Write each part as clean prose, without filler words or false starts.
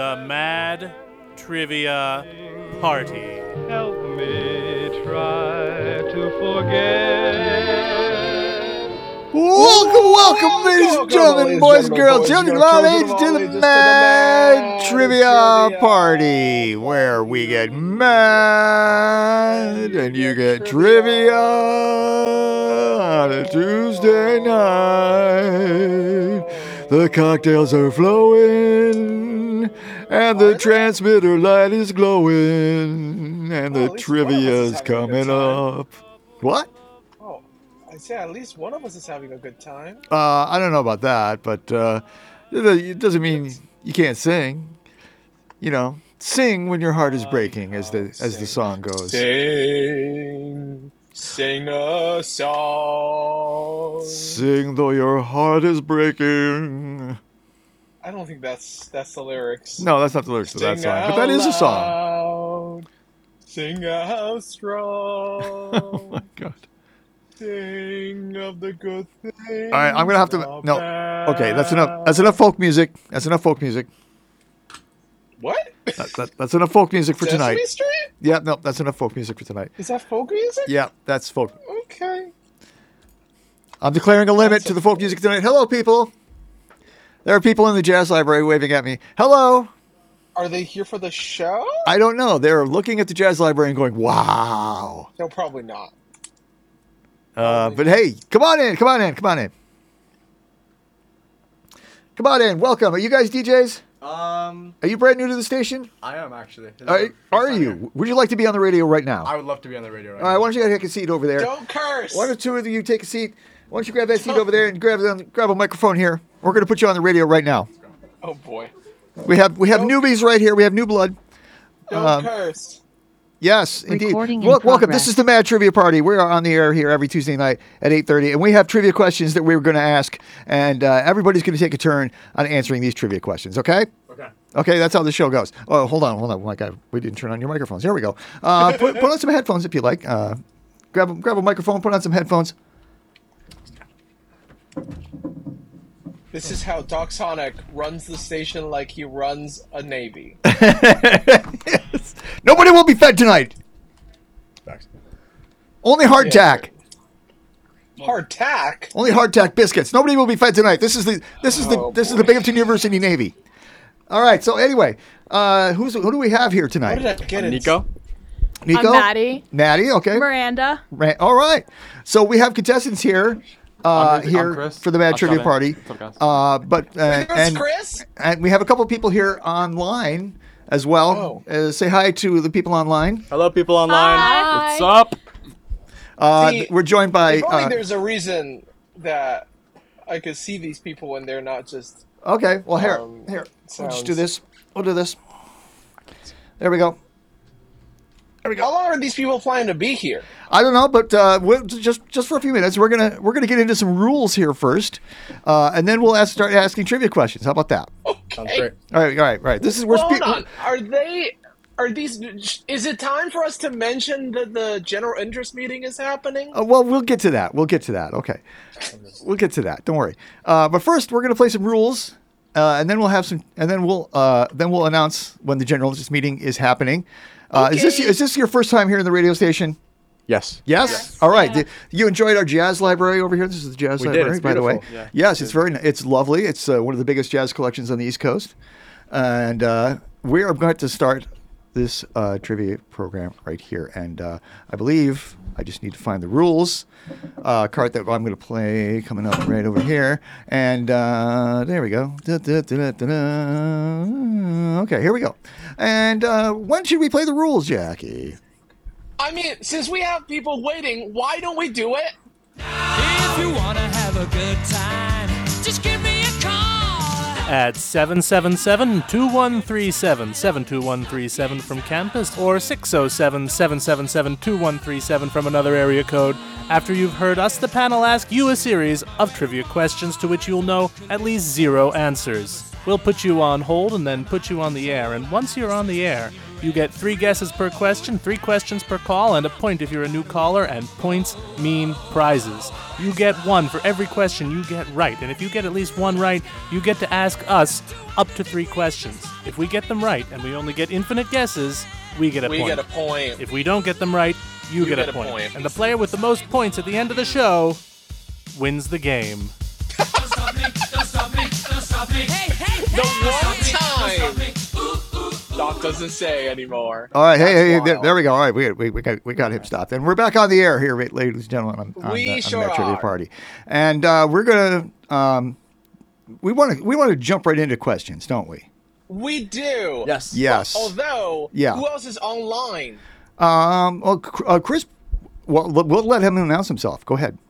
The Mad Trivia Party. Help me try to forget. Welcome, ladies and gentlemen, boys and girls, children of all ages, to the Mad Trivia Party, where we get mad and you get trivia on a Tuesday night. The cocktails are flowing and the transmitter light is glowing and the trivia's coming up. What? I say at least one of us is having a good time. I don't know about that, but it doesn't mean you can't sing. You know, sing when your heart is breaking, as the song goes. Sing a song. Sing though your heart is breaking. I don't think that's the lyrics. No, that's not the lyrics to that song, but that is a song. Sing out strong. Oh my God. Sing of the good things. All right, I'm gonna have to. No, okay, that's enough. That's enough folk music. That's enough folk music. What? That's enough folk music for tonight. Sesame Street? Yeah, no, that's enough folk music for tonight. Is that folk music? Yeah, that's folk. Okay. I'm declaring a limit to the folk music tonight. Hello, people. There are people in the jazz library waving at me. Hello. Are they here for the show? I don't know. They're looking at the jazz library and going, "Wow." No, probably not. But hey, come on in. Welcome. Are you guys DJs? Are you brand new to the station? I am actually. Are you? Would you like to be on the radio right now? I would love to be on the radio right All right, why don't you take a seat over there? Don't curse. One or two of you take a seat. Why don't you grab that seat over there and grab a microphone here? We're going to put you on the radio right now. Oh boy. We have newbies right here. We have new blood. Don't curse. Yes, indeed. Recording in Welcome. progress. This is the Mad Trivia Party. We are on the air here every Tuesday night at 8:30, and we have trivia questions that we're going to ask, and everybody's going to take a turn on answering these trivia questions. Okay? Okay, that's how the show goes. Oh, hold on. Oh my God, we didn't turn on your microphones. Here we go. Put on some headphones if you like. Grab a microphone. Put on some headphones. This is how Doc Sonic runs the station like he runs a navy. Yes. Nobody will be fed tonight. Only hardtack. Hardtack? Only hardtack biscuits. Nobody will be fed tonight. This is the Binghamton University Navy. All right. So anyway, who do we have here tonight? What did I get? Nico? Nico. I'm Maddie. Maddie. Okay. Miranda. All right. So we have contestants here. I'm Here for the Mad Trivia Party. There's Chris? And we have a couple people here online as well. Say hi to the people online. Hello, people online. Hi. What's up? We're joined by. If only there's a reason that I could see these people when they're not just. Okay. Well, here. We'll just do this. We'll do this. There we go. How long are these people planning to be here? I don't know, but we'll just for a few minutes, we're gonna get into some rules here first, and then we'll start asking trivia questions. How about that? Okay. Sounds great. All right. This is Hold on. Are these? Is it time for us to mention that the general interest meeting is happening? Well, we'll get to that. Okay, we'll get to that. Don't worry. But first, we're gonna play some rules, and then we'll have some, and then we'll announce when the general interest meeting is happening. Okay. Is this your first time here in the radio station? Yes. Yes. All right. Yeah. You enjoyed our jazz library over here. This is the jazz library, It's by the way. beautiful. Yeah. Yes, it's lovely. It's one of the biggest jazz collections on the East Coast, and we are going to start this trivia program right here. And I believe I just need to find the rules card that I'm going to play coming up right over here. And there we go. Okay, here we go. And when should we play the rules, Jackie? I mean, since we have people waiting, why don't we do it? If you wanna have a good time, just give me a call. At 777-2137, 72137 from campus, or 607-777-2137 from another area code. After you've heard us, the panel ask you a series of trivia questions to which you'll know at least 0 answers. We'll put you on hold and then put you on the air. And once you're on the air, you get 3 guesses per question, 3 questions per call, and a point if you're a new caller, and points mean prizes. You get 1 for every question you get right. And if you get at least 1 right, you get to ask us up to 3 questions. If we get them right and we only get infinite guesses, we get a point. We get a point. If we don't get them right, you get a point. And the player with the most points at the end of the show wins the game. Don't stop me, don't stop me, don't stop me. Hey, hey, The hey. one time. Doc doesn't say anymore. All right, hey, That's there we go. All right, we got him stopped, and we're back on the air here, ladies and gentlemen, on We the sure Met Trivia are. Party, and we're gonna we want to jump right into questions, don't we? We do. Yes. Yes. Although, Yeah. who else is online? Well, Chris, we'll let him announce himself. Go ahead.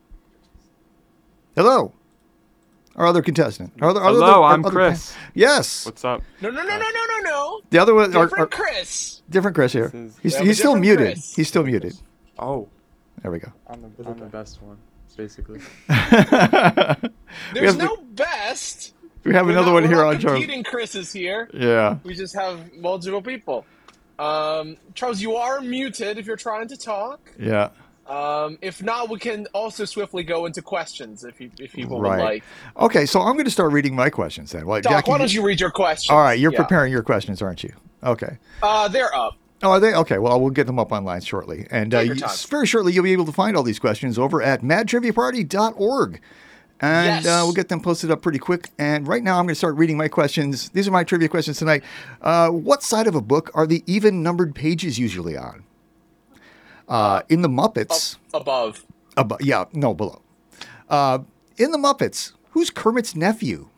Hello, our other contestant. Hello, I'm Chris. Yes. What's up? No. The other one, Different Chris. different Chris here. This is- He's still different muted. Chris. He's still muted. Oh, There we go. I'm the best one, basically. There's have- no best. We have We're another not- one we're here not on Charles. competing Chris's here. Yeah. We just have multiple people. Charles, you are muted if you're trying to talk. Yeah. If not, we can also swiftly go into questions if people would Right. like. Okay, so I'm going to start reading my questions then. Well, Doc, Jackie, why don't you read your questions? all right, you're Yeah. preparing your questions, aren't you? Okay. They're up. Oh, are they? Okay, well, we'll get them up online shortly. And Take your time. very shortly, you'll be able to find all these questions over at madtriviaparty.org. And Yes. we'll get them posted up pretty quick. And right now, I'm going to start reading my questions. These are my trivia questions tonight. What side of a book are the even numbered pages usually on? In the Muppets. Above. Below. In the Muppets, who's Kermit's nephew?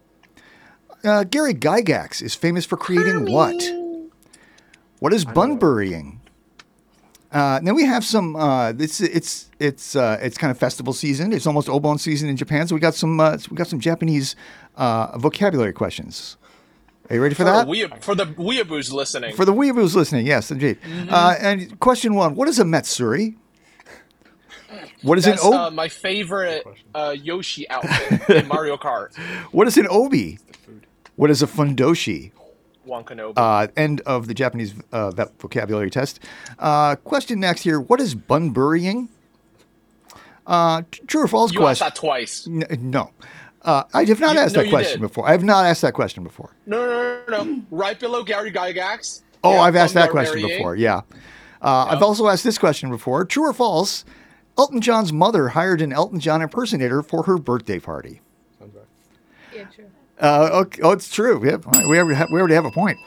Gary Gygax is famous for creating what? What is Bunburying? Then we have some. It's kind of festival season. It's almost Obon season in Japan, so we got some Japanese vocabulary questions. Are you ready for that? For the weeaboos listening. For the weeaboos listening, yes, indeed. And question 1: what is a Matsuri? What is That's an obi? my favorite Yoshi outfit in Mario Kart. What is an obi? What is a fundoshi? Wankanobi. End of the Japanese vocabulary test. Question next here. What is bunburying? True or false You asked question? that twice. No. I have not asked no, that you question did. before. I have not asked that question before. No. Right below Gary Gygax. Oh, Yeah, I've asked that Bunburying. question before. Yeah. I've also asked this question before. True or false? Elton John's mother hired an Elton John impersonator for her birthday party. Sounds right. Yeah, true. Okay. Oh, it's true. Yep. All right. We already have a point.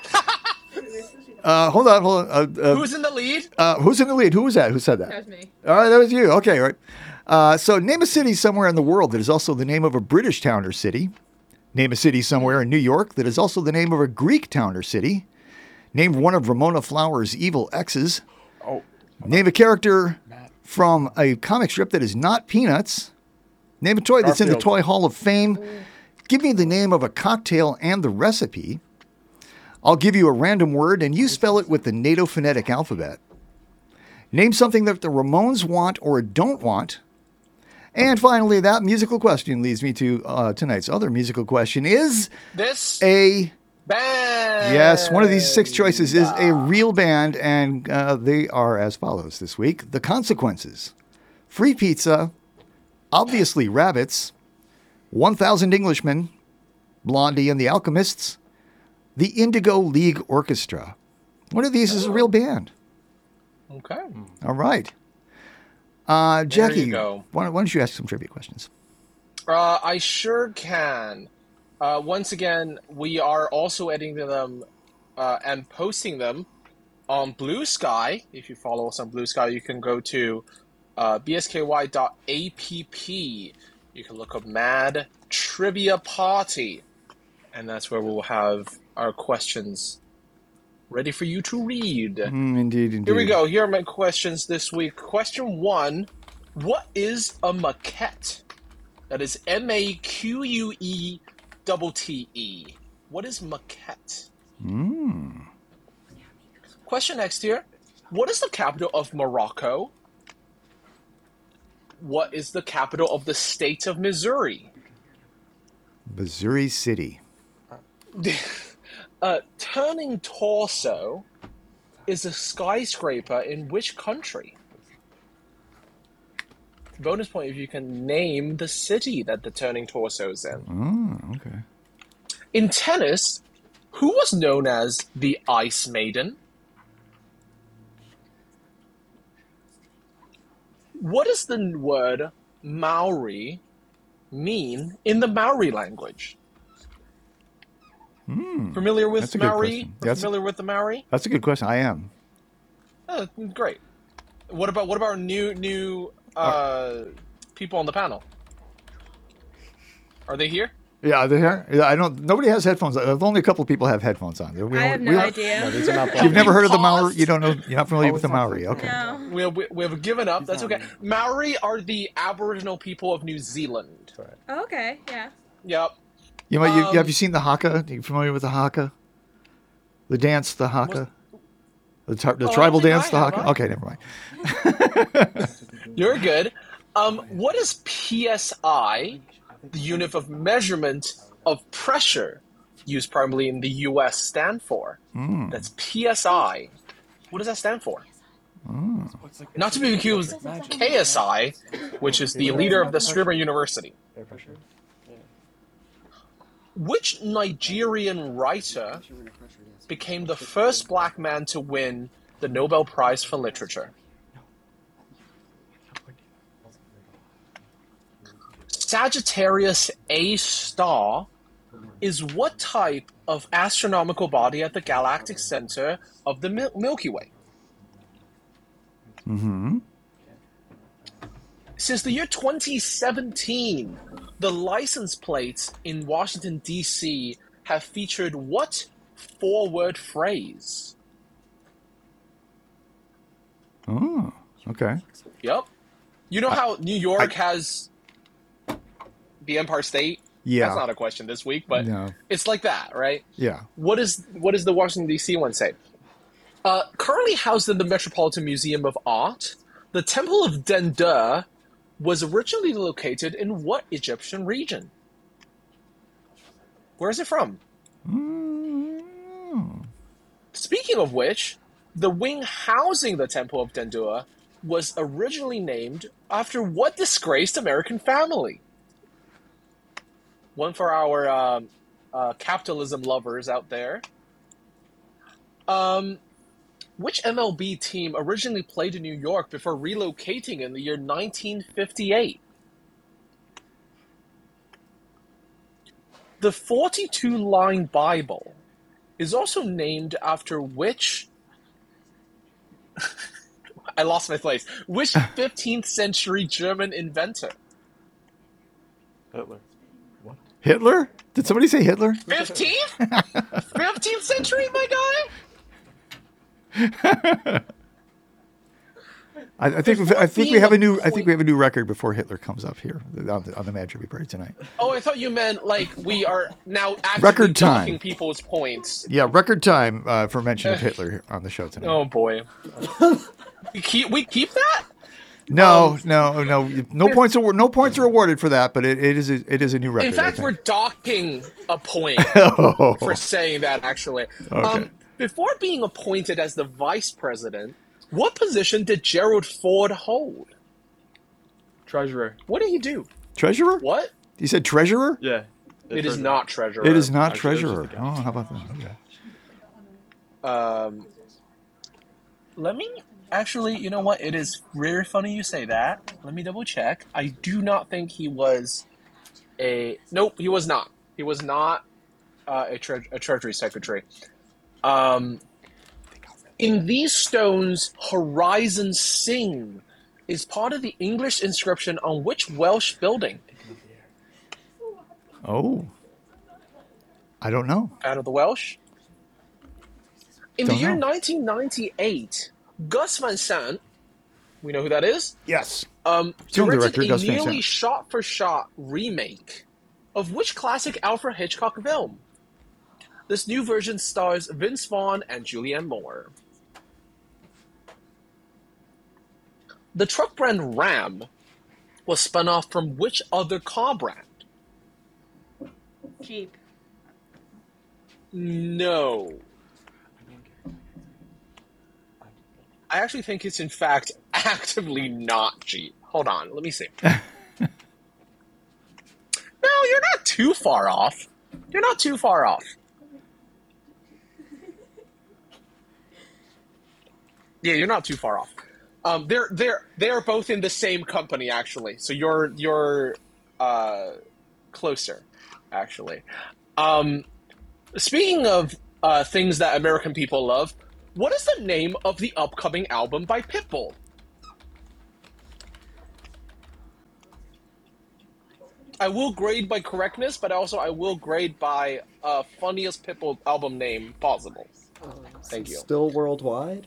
Hold on. Who's in the lead? Who's in the lead? Who was that? Who said that? That was me. All right, that was you. Okay, all right. So name a city somewhere in the world that is also the name of a British town or city. Name a city somewhere in New York that is also the name of a Greek town or city. Name one of Ramona Flowers' evil exes. Oh. Name a character from a comic strip that is not Peanuts. Name a toy that's in the Garfield. Toy Hall of Fame. Give me the name of a cocktail and the recipe. I'll give you a random word and you spell it with the NATO phonetic alphabet. Name something that the Ramones want or don't want. And finally, that musical question leads me to tonight's other musical question. Is This a... band. Yes, one of these 6 choices is a real band, and they are as follows this week. The Consequences, Free Pizza, Obviously Rabbits, 1,000 Englishmen, Blondie and the Alchemists, the Indigo League Orchestra. One of these is a real band. Okay. All right. Jackie, you go. why don't you ask some trivia questions? I sure can. Once again, we are also editing them and posting them on Blue Sky. If you follow us on Blue Sky, you can go to bsky.app. You can look up Mad Trivia Party, and that's where we'll have our questions ready for you to read. Indeed. Here we go. Here are my questions this week. Question 1. What is a maquette? That is MAQUETTE. What is maquette? Question next here. What is the capital of Morocco? What is the capital of the state of Missouri? Missouri City. Turning Torso is a skyscraper in which country? Bonus point if you can name the city that the Turning Torso is in. Oh, okay. In tennis, who was known as the Ice Maiden? What does the word Maori mean in the Maori language? Familiar with That's a good Maori? question. That's- Familiar with the Maori? That's a good question. I am. Oh, great. What about new people on the panel? Are they here? Yeah, they're here. Yeah, I don't. Nobody has headphones. Only a couple of people have headphones on. I have no idea. No, these are not You've never heard of the Pause. Maori? You don't know. You're not familiar with the Maori. Okay. No. We have given up. That's okay. Maori are the Aboriginal people of New Zealand. Oh, okay. Yeah. Yep. Have you seen the haka? Are you familiar with the haka? The dance, the haka. The tribal I think dance, I the have, haka. huh? Okay, never mind. You're good. What is PSI, the unit of measurement of pressure used primarily in the U.S., stand for? That's PSI. What does that stand for? Not to be confused with KSI, which is the leader of the Scribner University. Air pressure. Which Nigerian writer became the first black man to win the Nobel Prize for Literature? Sagittarius A star is what type of astronomical body at the galactic center of the Milky Way? Since the year 2017, the license plates in Washington, D.C. have featured what four-word phrase? Oh, okay. Yep. You know how New York has the Empire State? Yeah. That's not a question this week, but No. it's like that, right? Yeah. What does the Washington, D.C. one say? Currently housed in the Metropolitan Museum of Art, the Temple of Dendur was originally located in what Egyptian region? Where is it from? Speaking of which, the wing housing the Temple of Dendur was originally named after what disgraced American family? One for our capitalism lovers out there. Which MLB team originally played in New York before relocating in the year 1958? The 42-line Bible is also named after which... I lost my place. Which 15th century German inventor? Hitler. Hitler? Did somebody say Hitler? 15th? 15th century, my guy? I think we have a new record before Hitler comes up here on the Mad Trivia Parade tonight. Oh, I thought you meant like we are now actively Record time. docking people's points. Yeah, record time for mention of Hitler on the show tonight. Oh boy, we keep that? No points are awarded for that, but it is a new record. In fact, we're docking a point Oh. for saying that. Actually, Okay. before being appointed as the vice president, what position did Gerald Ford hold? Treasurer. What did he do? Treasurer? What? You said treasurer? Yeah. It is not treasurer. It is not Actually, it was treasurer. just a Oh, guess. how about that? Okay. Let me actually. You know what? It is very funny you say that. Let me double check. I do not think he was a. Nope, he was not. He was not a treasury secretary. In these stones, Horizon Sing is part of the English inscription on which Welsh building? Oh. I don't know. Out of the Welsh? In the Don't year know. 1998, Gus Van Sant, we know who that is, Yes. directed director, a Gus Van nearly Sant. shot-for-shot remake of which classic Alfred Hitchcock film? This new version stars Vince Vaughn and Julianne Moore. The truck brand Ram was spun off from which other car brand? Jeep. No. I actually think it's in fact actively not cheap. Hold on, let me see. No, you're not too far off. You're not too far off. Yeah, you're not too far off. They're both in the same company actually. So you're closer, actually. Speaking of things that American people love, what is the name of the upcoming album by Pitbull? I will grade by correctness, but also I will grade by funniest Pitbull album name possible. Thank you. Still worldwide?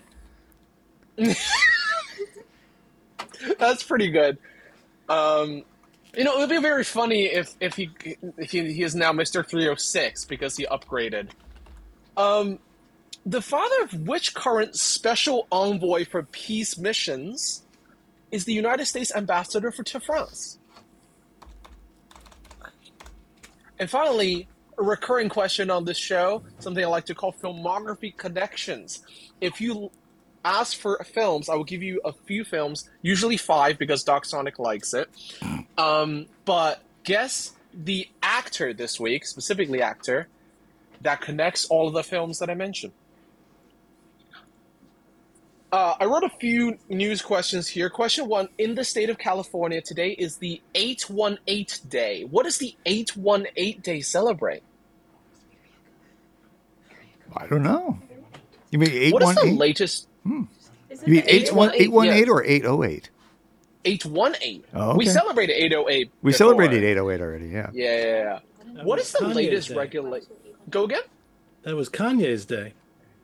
That's pretty good. It would be very funny if he is now Mr. 306 because he upgraded. The father of which current special envoy for peace missions is the United States ambassador to France? And finally, a recurring question on this show, something I like to call filmography connections. If you ask for films, I will give you a few films, usually 5 because Doc Sonic likes it. But guess the actor this week, specifically actor, that connects all of the films that I mentioned. I wrote a few news questions here. Question 1, in the state of California, today is the 818 Day. What does the 818 Day celebrate? I don't know. You mean 818? What is the latest? You mean 818 or 808? 818. Oh, okay. We celebrated 808. We before. celebrated 808 already, yeah. Yeah. What is the Kanye's latest day. regulation? Go again? That was Kanye's day.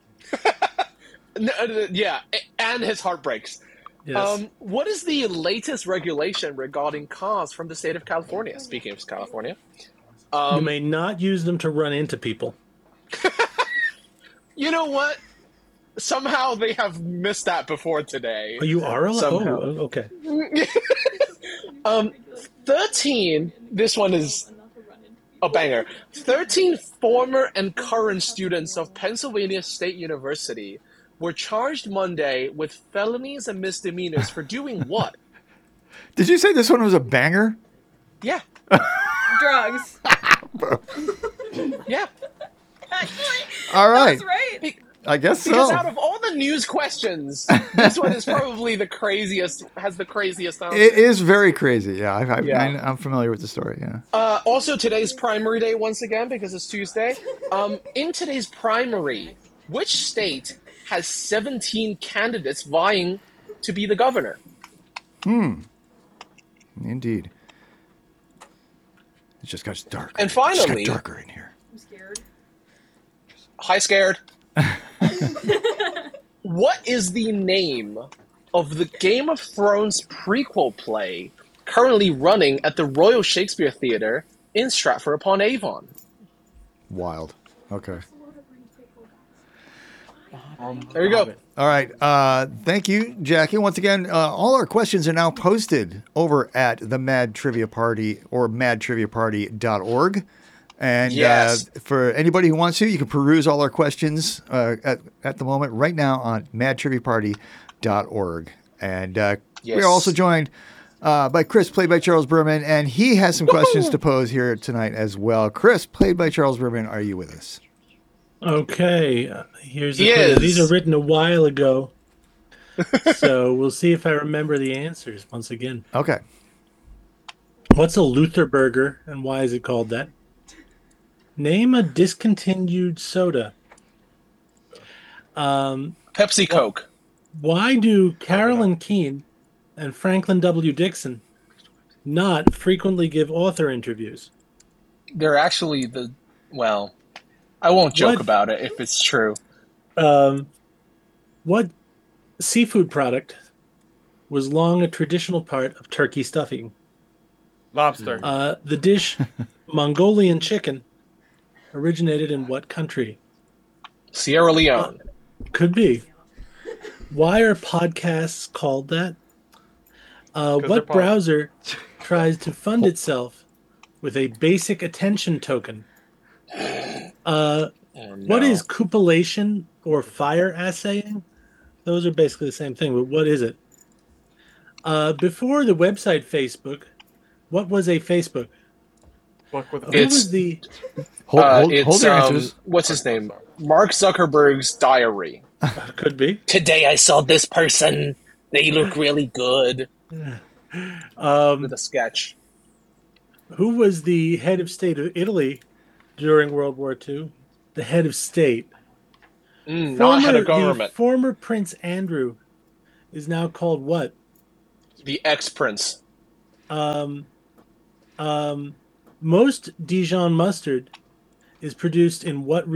Yeah, and his heartbreaks. Yes. What is the latest regulation regarding cars from the state of California? Speaking of California. You may not use them to run into people. You know what? Somehow they have missed that before today. Oh, you are allowed? Somehow. Oh, okay. 13, this one is a banger. 13 former and current students of Pennsylvania State University were charged Monday with felonies and misdemeanors for doing what? Did you say this one was a banger? Yeah. Drugs. Yeah. Actually, All right. that's right. I guess Because so. out of all the news questions, this one is probably the craziest, has the craziest answer. It is very crazy. Yeah, Yeah. I'm familiar with the story. Yeah. Also, today's primary day once again because it's Tuesday. In today's primary, which state has 17 candidates vying to be the governor? Indeed. It just got darker. And It just finally- got darker in here. I'm scared. Hi, scared. What is the name of the Game of Thrones prequel play currently running at the Royal Shakespeare Theatre in Stratford-upon-Avon? Wild. Okay. There you go. All right. Thank you, Jackie. Once again, all our questions are now posted over at the Mad Trivia Party or madtriviaparty.org. And Yes. for anybody who wants to, you can peruse all our questions at the moment right now on madtriviaparty.org. And Yes. we're also joined by Chris, played by Charles Berman, and he has some questions to pose here tonight as well. Chris, played by Charles Berman, are you with us? Okay, here's the He quiz. is. These are written a while ago, so we'll see if I remember the answers once again. Okay. What's a Luther burger, and why is it called that? Name a discontinued soda. Pepsi Coke. Why do Carolyn Keene and Franklin W. Dixon not frequently give author interviews? They're actually well, I won't joke What? about it if it's true. What seafood product was long a traditional part of turkey stuffing? Lobster. The dish Mongolian chicken originated in what country? Sierra Leone. Could be. Why are podcasts called that? they're What pod- browser tries to fund itself with a basic attention token? What is cupellation or fire assaying? Those are basically the same thing, but what is it? Before the website Facebook, what was a Facebook? Fuck with Who It's- was the Hold it's your answers. what's his name? Mark Zuckerberg's diary. could be? Today I saw this person. They look really good. With a sketch. Who was the head of state of Italy during World War II? The head of state. Not head of The government. former Prince Andrew is now called what? The ex-prince. Most Dijon mustard is produced in what